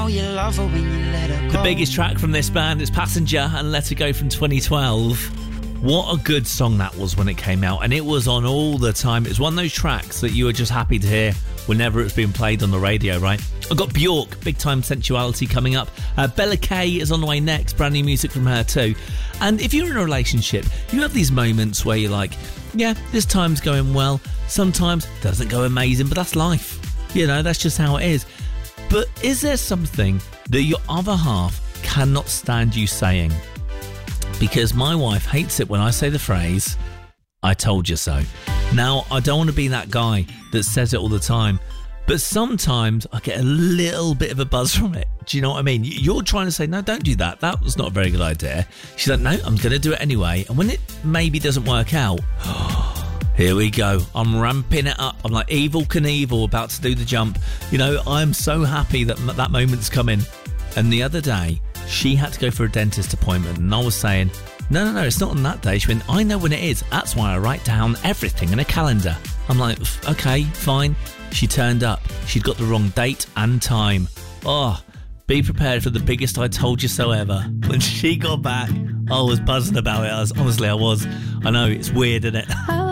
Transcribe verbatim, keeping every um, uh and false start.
Oh, you love her when you let her go. The biggest track from this band is Passenger and Let It Go from twenty twelve. What a good song that was when it came out, and it was on all the time. It was one of those tracks that you were just happy to hear whenever it's been played on the radio, right? I've got Bjork, Big Time Sensuality, coming up. Uh, Bella Kay is on the way next, brand new music from her too. And if you're in a relationship, you have these moments where you're like, yeah, this time's going well. Sometimes it doesn't go amazing, but that's life. You know, that's just how it is. But is there something that your other half cannot stand you saying? Because my wife hates it when I say the phrase, I told you so. Now, I don't want to be that guy that says it all the time, but sometimes I get a little bit of a buzz from it. Do you know what I mean? You're trying to say, no, don't do that. That was not a very good idea. She's like, no, I'm going to do it anyway. And when it maybe doesn't work out, here we go. I'm ramping it up. I'm like Evel Knievel about to do the jump. You know, I'm so happy that that moment's coming. And the other day, she had to go for a dentist appointment, and I was saying, no, no, no, it's not on that day. She went, I know when it is. That's why I write down everything in a calendar. I'm like, okay, fine. She turned up. She'd got the wrong date and time. Oh, be prepared for the biggest I told you so ever. When she got back, I was buzzing about it. I was, honestly, I was. I know, it's weird, isn't it?